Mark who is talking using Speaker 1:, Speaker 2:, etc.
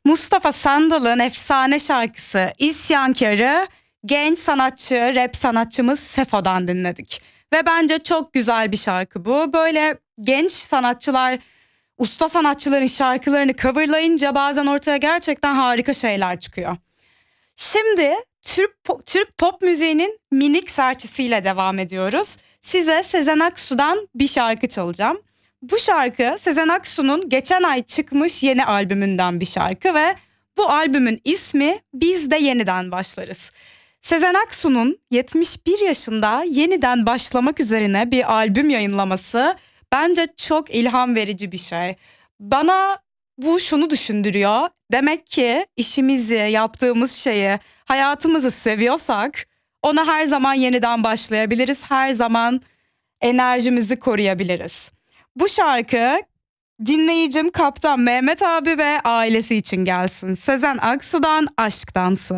Speaker 1: Mustafa Sandal'ın efsane şarkısı İsyankar'ı genç sanatçı, rap sanatçımız Sefo'dan dinledik. Ve bence çok güzel bir şarkı bu. Böyle genç sanatçılar, usta sanatçıların şarkılarını coverlayınca bazen ortaya gerçekten harika şeyler çıkıyor. Şimdi Türk pop müziğinin minik serçesiyle devam ediyoruz. Size Sezen Aksu'dan bir şarkı çalacağım. Bu şarkı Sezen Aksu'nun geçen ay çıkmış yeni albümünden bir şarkı ve bu albümün ismi Biz de Yeniden Başlarız. Sezen Aksu'nun 71 yaşında yeniden başlamak üzerine bir albüm yayınlaması bence çok ilham verici bir şey. Bana bu şunu düşündürüyor. Demek ki işimizi, yaptığımız şeyi, hayatımızı seviyorsak ona her zaman yeniden başlayabiliriz. Her zaman enerjimizi koruyabiliriz. Bu şarkı dinleyicim Kaptan Mehmet abi ve ailesi için gelsin. Sezen Aksu'dan Aşk Dansı.